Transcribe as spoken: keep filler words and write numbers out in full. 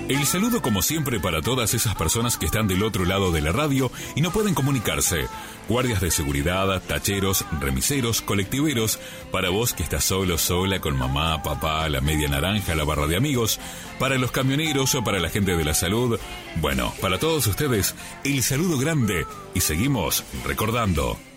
El saludo como siempre para todas esas personas que están del otro lado de la radio y no pueden comunicarse. Guardias de seguridad, tacheros, remiseros, colectiveros, para vos que estás solo, sola, con mamá, papá, la media naranja, la barra de amigos, para los camioneros o para la gente de la salud. Bueno, para todos ustedes, el saludo grande y seguimos recordando.